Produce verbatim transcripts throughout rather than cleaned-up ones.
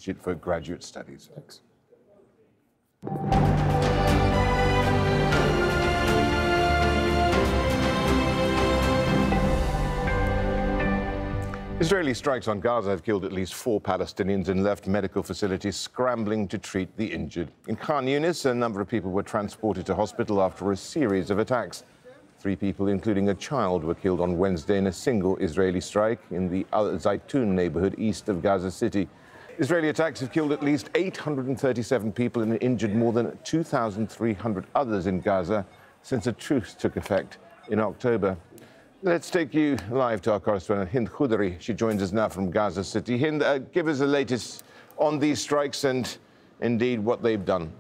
Institute for Graduate Studies. Thanks. Israeli strikes on Gaza have killed at least four Palestinians and left medical facilities scrambling to treat the injured. In Khan Yunis, a number of people were transported to hospital after a series of attacks. Three people, including a child, were killed on Wednesday in a single Israeli strike in the Al Zaytun neighborhood east of Gaza City. Israeli attacks have killed at least eight hundred thirty-seven people and injured more than two thousand three hundred others in Gaza since a truce took effect in October. Let's take you live to our correspondent, Hind Khoudary. She joins us now from Gaza City. Hind, uh, give us the latest on these strikes and, indeed, what they've done.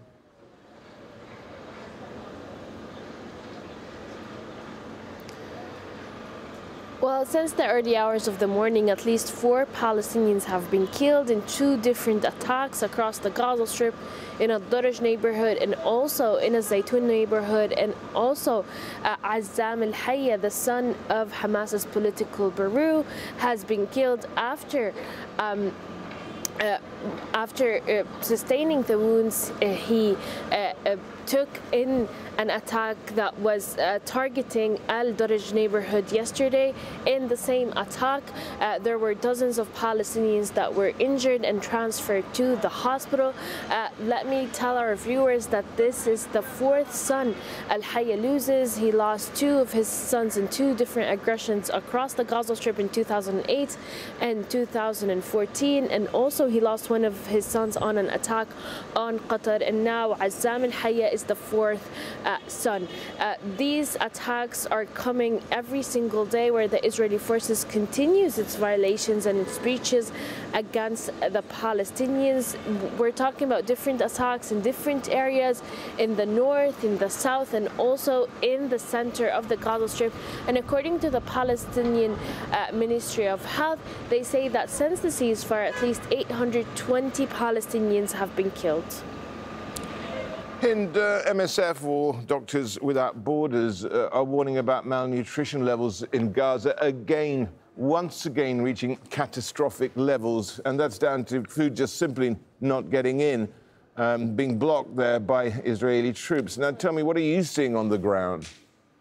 Well, since the early hours of the morning, at least four Palestinians have been killed in two different attacks across the Gaza Strip, in a Daraj neighborhood and also in a Zaytun neighborhood, and also uh, Azzam al-Hayya, the son of Hamas's political bureau, has been killed after um, uh, after uh, sustaining the wounds. Uh, he uh, uh, took in an attack that was uh, targeting Al-Daraj neighborhood yesterday. In the same attack, uh, there were dozens of Palestinians that were injured and transferred to the hospital. Uh, let me tell our viewers that this is the fourth son Al-Hayya loses. He lost two of his sons in two different aggressions across the Gaza Strip in two thousand eight and two thousand fourteen, and also he lost one of his sons on an attack on Qatar, and now Azzam al-Hayya is the fourth uh, son. Uh, these attacks are coming every single day, where the Israeli forces continues its violations and its breaches against the Palestinians. We're talking about different attacks in different areas in the north, in the south, and also in the center of the Gaza Strip. And according to the Palestinian uh, Ministry of Health, they say that since the ceasefire, at least eight hundred twenty Palestinians have been killed. Hind, uh, M S F, or Doctors Without Borders, uh, are warning about malnutrition levels in Gaza again, once again reaching catastrophic levels. And that's down to food just simply not getting in, um, being blocked there by Israeli troops. Now, tell me, what are you seeing on the ground?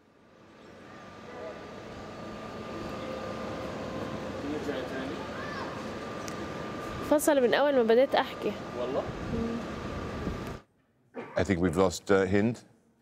فصل من أول ما بدأت أحكي. والله. I think we've lost uh, Hind.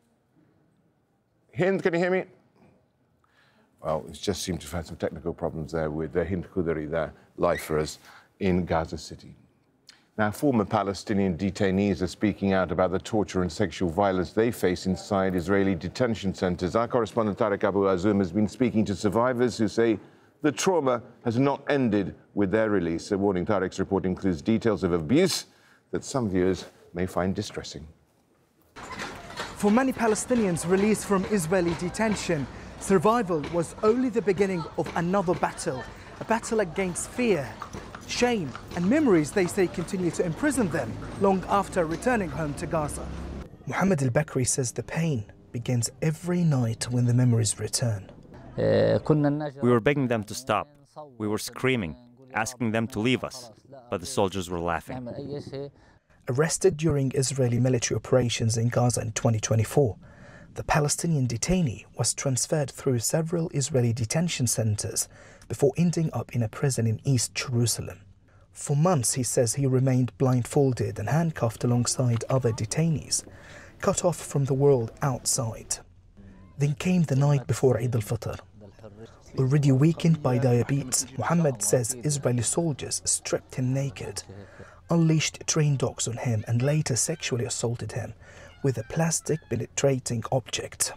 Hind, can you hear me? Well, it just seemed to have had some technical problems there with uh, Hind Khoudary there, live for us in Gaza City. Now, former Palestinian detainees are speaking out about the torture and sexual violence they face inside Israeli detention centers. Our correspondent Tarek Abu Azum has been speaking to survivors who say the trauma has not ended with their release. A warning, Tarek's report includes details of abuse that some viewers may find distressing. For many Palestinians released from Israeli detention, survival was only the beginning of another battle, a battle against fear, shame and memories they say continue to imprison them long after returning home to Gaza. Mohammed al-Bakri says the pain begins every night when the memories return. We were begging them to stop. We were screaming, asking them to leave us, but the soldiers were laughing. Arrested during Israeli military operations in Gaza in twenty twenty-four, the Palestinian detainee was transferred through several Israeli detention centers before ending up in a prison in East Jerusalem. For months, he says he remained blindfolded and handcuffed alongside other detainees, cut off from the world outside. Then came the night before Eid al-Fitr. Already weakened by diabetes, Mohammed says Israeli soldiers stripped him naked, unleashed trained dogs on him and later sexually assaulted him with a plastic penetrating object.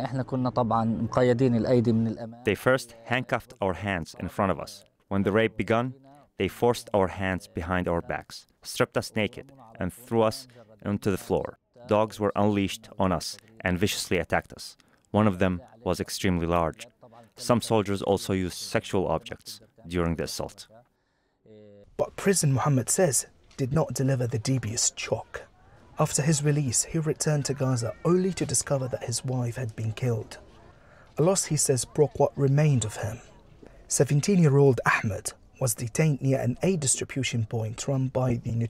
They first handcuffed our hands in front of us. When the rape began, they forced our hands behind our backs, stripped us naked and threw us onto the floor. Dogs were unleashed on us and viciously attacked us. One of them was extremely large. Some soldiers also used sexual objects during the assault. But prison, Mohammed says, did not deliver the deepest shock. After his release, he returned to Gaza only to discover that his wife had been killed. A loss, he says, broke what remained of him. seventeen-year-old Ahmed was detained near an aid distribution point run by the